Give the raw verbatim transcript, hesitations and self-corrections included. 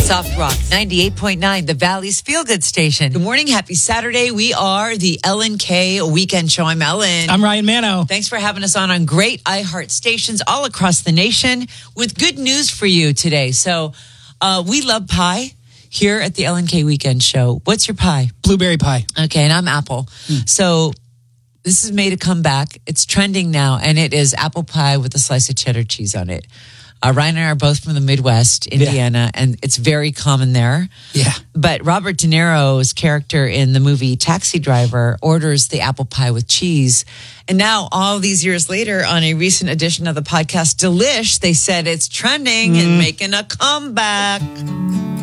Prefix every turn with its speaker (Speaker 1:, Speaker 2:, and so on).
Speaker 1: Soft Rock ninety-eight point nine, the Valley's Feel Good Station. Good morning. Happy Saturday. We are the Ellen K Weekend Show. I'm Ellen.
Speaker 2: I'm Ryan Mano.
Speaker 1: Thanks for having us on on great iHeart stations all across the nation with good news for you today. So uh, we love pie here at the Ellen K Weekend Show. What's your pie?
Speaker 2: Blueberry pie.
Speaker 1: Okay, and I'm apple. Mm. So this has made a comeback. It's trending now, and it is apple pie with a slice of cheddar cheese on it. Uh, Ryan and I are both from the Midwest, Indiana, yeah. and it's very common there.
Speaker 2: Yeah.
Speaker 1: But Robert De Niro's character in the movie Taxi Driver orders the apple pie with cheese. And now, all these years later, on a recent edition of the podcast Delish, they said it's trending mm. and making a comeback.